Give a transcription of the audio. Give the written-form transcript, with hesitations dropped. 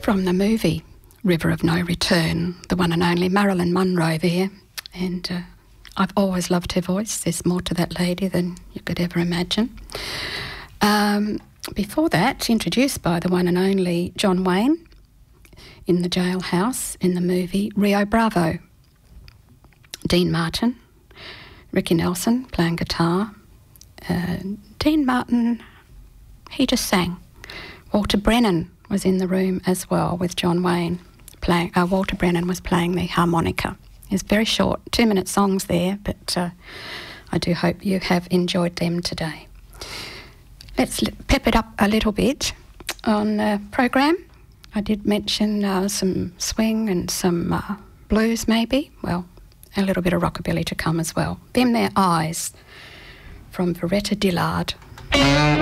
From the movie River of No Return, the one and only Marilyn Monroe there, and I've always loved her voice. There's more to that lady than you could ever imagine. Before that, introduced by the one and only John Wayne in the jailhouse in the movie Rio Bravo. Dean Martin, Ricky Nelson playing guitar. Dean Martin, he just sang. Walter Brennan was in the room as well with John Wayne. Walter Brennan was playing the harmonica. It's very short, 2-minute songs there, but I do hope you have enjoyed them today. Let's pep it up a little bit on the program. I did mention some swing and some blues maybe. Well, a little bit of rockabilly to come as well. Them Their Eyes from Veretta Dillard.